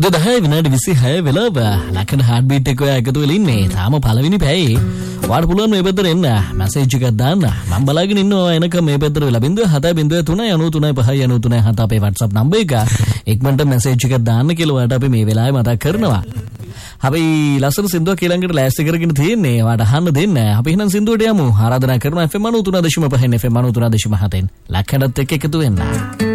උදේ 10 විනාඩි 26 වෙලාව ලක්කන හાર્ට් බීට් එක ඔයා එකතු වෙලා ඉන්නේ. තාම පළවෙනි පැයේ. ඔයාලට පුළුවන් මේ පැත්තට එන්න. මැසේජ් එකක් දාන්න. මම බලාගෙන ඉන්නවා එනකම් මේ පැත්තට වෙලා 0703939397 අපේ WhatsApp නම්බර් එක. ඉක්මනට මැසේජ් එකක් දාන්න කියලා ඔයාලට අපි මේ වෙලාවේ මතක් කරනවා. අපි ලස්සන සින්දුවක් ඊළඟට ලෑස්ති කරගෙන තියෙන්නේ. ඔයාලට අහන්න දෙන්න. අපි එහෙනම් සින්දුවට යමු. ආරාධනා කරනවා FM 93.5 FM 93.7 ලක්කනත් එක්ක එකතු වෙන්න.